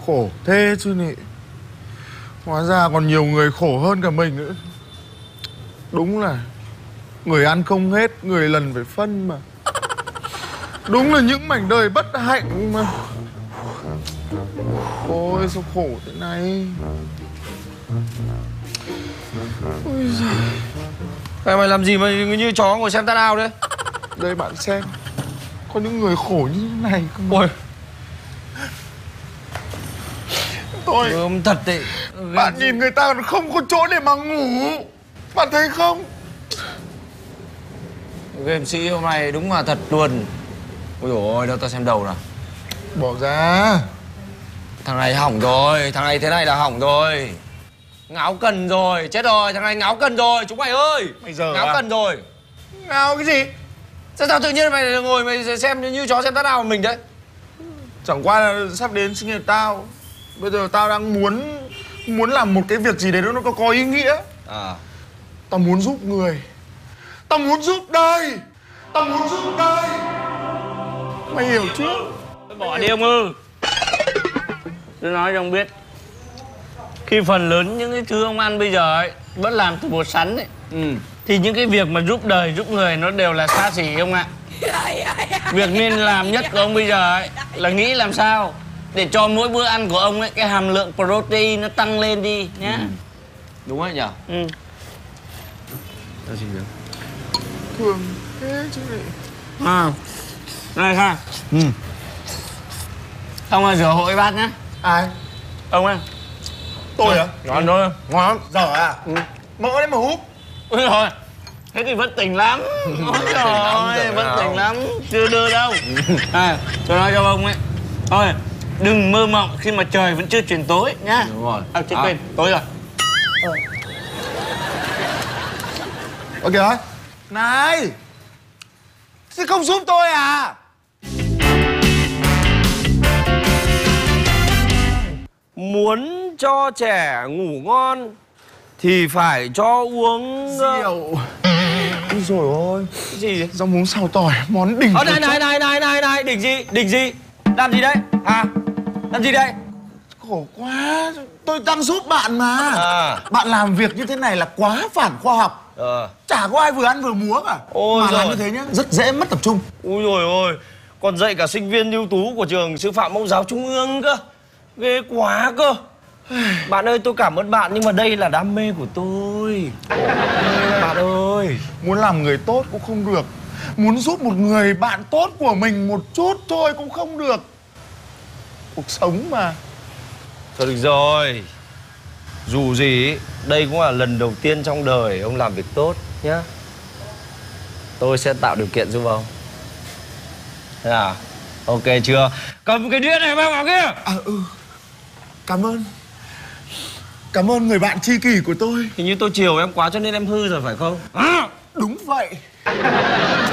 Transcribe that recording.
Khổ thế chứ nhỉ. Hóa ra còn nhiều người khổ hơn cả mình nữa. Đúng là người ăn không hết, người lần phải phân mà. Đúng là những mảnh đời bất hạnh mà. Ôi sao khổ thế này. Ôi giời. Mày làm gì mà như chó ngồi xem tát ao đấy? Đây bạn xem. Có những người khổ như thế này cơ mà. Ôi, Tôi thật đấy. Bạn nhìn người ta còn không có chỗ để mà ngủ. Bạn thấy không? Game sĩ hôm nay đúng là thật luôn. Ôi dồi ôi, đâu ta xem đầu nào. Bỏ ra. Thằng này hỏng rồi, thằng này thế này là hỏng rồi. Ngáo cần rồi, chết rồi, thằng này ngáo cần rồi, chúng mày ơi. Bây giờ ngáo cần rồi. Ngáo cái gì? Sao tự nhiên mày ngồi mày xem như chó xem tát ao của mình đấy? Chẳng qua là sắp đến sinh nhật tao. Bây giờ tao đang muốn làm một cái việc gì đấy nó có ý nghĩa. Tao muốn giúp người. Tao muốn giúp đời. Tao muốn giúp đời. Mày hiểu chứ? Bỏ đi ông ư. Tôi nói cho ông biết, khi phần lớn những cái thứ ông ăn bây giờ ấy vẫn làm từ bột sắn ấy, thì những cái việc mà giúp đời giúp người nó đều là xa xỉ ông ạ. Việc nên làm nhất của ông bây giờ ấy là nghĩ làm sao để cho mỗi bữa ăn của ông ấy cái hàm lượng protein nó tăng lên đi nhá. Đúng rồi nhở? Tao chỉ biết thường thế chứ này. Này Kha. Ông ơi rửa hộ cái bát nhá. Ai? Ông ơi. Tôi à? Ngon thôi. Ngon lắm. Dở à? Mỡ đấy mà húp. Ôi rồi. Thế thì vẫn tỉnh lắm. Ôi trời, vẫn tỉnh lắm. Chưa đưa đâu. Tôi nói cho ông ấy. Thôi, đừng mơ mộng khi mà trời vẫn chưa chuyển tối nhá. Đúng rồi. Chết quên, tối rồi. Ơ kìa. Này. Thế không giúp tôi à? Muốn cho trẻ ngủ ngon thì phải cho uống Rượu. Ôi dồi ôi. Cái gì vậy? Rau muống xào tỏi, món đỉnh. Này, đỉnh gì? Làm gì đấy? Làm gì đây? Khổ quá. Tôi đang giúp bạn mà. Bạn làm việc như thế này là quá phản khoa học. Chả có ai vừa ăn vừa múa cả. Ôi mà giời. làm như thế nhá, rất dễ mất tập trung. Ui dồi ôi, còn dạy cả sinh viên ưu tú của trường sư phạm mẫu giáo trung ương cơ. Ghê quá cơ. Bạn ơi, tôi cảm ơn bạn nhưng mà đây là đam mê của tôi. Bạn ơi. Muốn làm người tốt cũng không được. Muốn giúp một người bạn tốt của mình một chút thôi cũng không được. Cuộc sống mà. Thôi được rồi. Dù gì, đây cũng là lần đầu tiên trong đời ông làm việc tốt nhá. Tôi sẽ tạo điều kiện giúp ông. Thế nào? Ok chưa? Cầm cái đĩa này mang vào kia. Cảm ơn. Cảm ơn người bạn tri kỷ của tôi. Hình như tôi chiều em quá cho nên em hư rồi phải không? Đúng vậy.